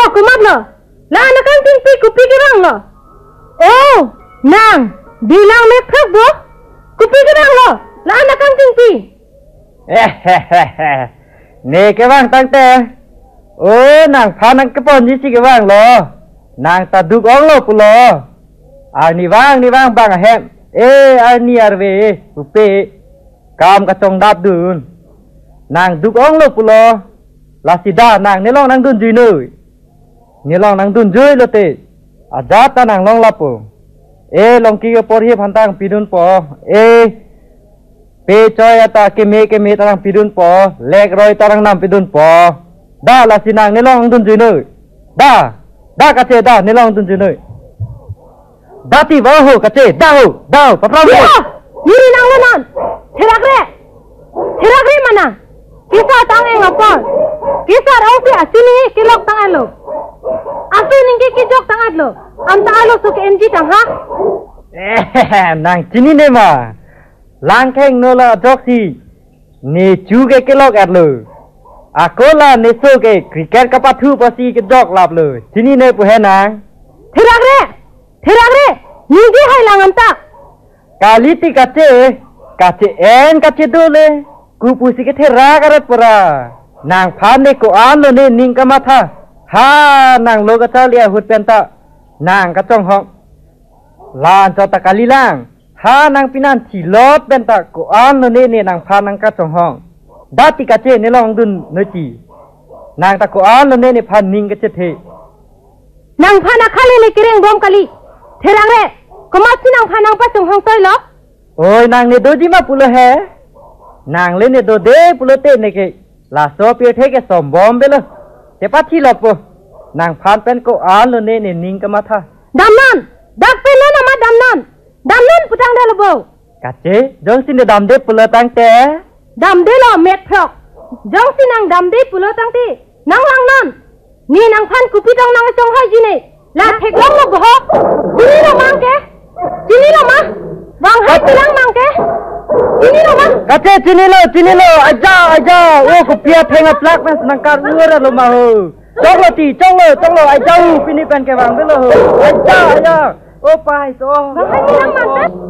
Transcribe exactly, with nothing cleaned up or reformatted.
กูมัดเลยแล้วนักการทิ้งปีกูปีกี่รังเลยโอ้นางดีนางเมฆพรักบัวกูปีกี่รังเลยแล้วนักการทิ้งปีเฮ้เฮ้เฮ้เฮ้เนกบ้างตั้งแต่โอ้นางพานังกระปนยี่สิกบ้างเหรอนางตาดุกอ้องโลปุโลอันนี้ว่างนี่ว่างบางแฮมเออันนี้อาร์เวอุเปกามกระจงดับดูนนางดุกอ้องโลปุโลลาสิดานางนี่ลองนางดุนจุยนุยนี่ลองนางดุนจุยโลเตอาจารย์ตานางลองลับปูเอลองกี้กปอรีพันตังปีดุนปอเอเปจอยตาเกเมเกเมตานางปีดุนปอเล็กรอยตานางนำปีดุนปอดาลาสินางนี่ลองดุนจุยนุยดาดากระเจดานี่ลองดุนจุยนุยดาตีว่าโหกระเจดาโหดาปะพร้อมเลยยี่นางละนั่นเทรักเร่เทรักเร่มันนะกิสาตังเองอ่ะปอนกิสาเราสิอาศินี่กิลอกตังอันโลอาศินี่กิจอกตังอันโลอันตาโลสุกเอ็นจีตังฮะเอ๊ะนางจินี่เนี่ยมาล้างแข้งโนลาจอกซีนี่จูเกกิลอกอันโลอาโคลาเนี่ยสุกเกคริกเก็ตกับปัทูปัสซีกิจอกลับเลยจินี่เนี่ยผู้เห็นนางเทรักเร่เทรักเร่ยิ่งที่ให้ลังอันตากาลิติกัจเจกัจเจเอ็นกัจเจดูเลยกูพูสิกเทรากระปรานางพานเนกูอ่านโลเนนิงกามาท่าฮานางโลกะชาเลียหุดเป็นตานางกระจงห้องลานจอตะกาลีล่างฮานางพินันที่ลอดเป็นตากูอ่านโลเนเนนางพานนางกระจงห้องดาติกัจเจเนลองดุนเนจีนางตะกูอ่านโลเนเนพานนิงกะเจเทนางพานาคาเลเลกิเรงบอมกะลีเทรังเร่ก็มาสินางพานางปะจงห้องซอยเหรอโอ้ยนางเนโดจิมาปุโลเฮนางเล่นเนี่ยโดเดปุโลเตเนกลาโซเปียเทกสมบอมเบลเจปัที่หลบปูนางพานเป็นก็อ่านโลเนเนนิงกามาท่าดำนันดักเป็นแล้วนะมาดำนันดำนันปุตังเดลโบกัจเจจงสินดำเดปุโลตั้งแต่ดำเดลเม็ดพรอกจงสินางดำเดปุโลตั้งที่นางลังนันนี่นางพันกุปิตองนางจงให้จีเน่ลาเทกลงลบบ่จีนี่ละมังแกจีนี่ละมังวางให้จีนังมังแกจีนี่ละมังกัจเจจีนี่ละจีนี่ละอาจารย์อาจารย์โอ้กุเปียเพงปลักนั่นนังการเอื้อละมาหูจงละตีจงละจงละอาจารย์ฟินี่เป็นแกวางเบลอาจารย์อาจารย์โอ้ไปโตวางให้จีนังมังแก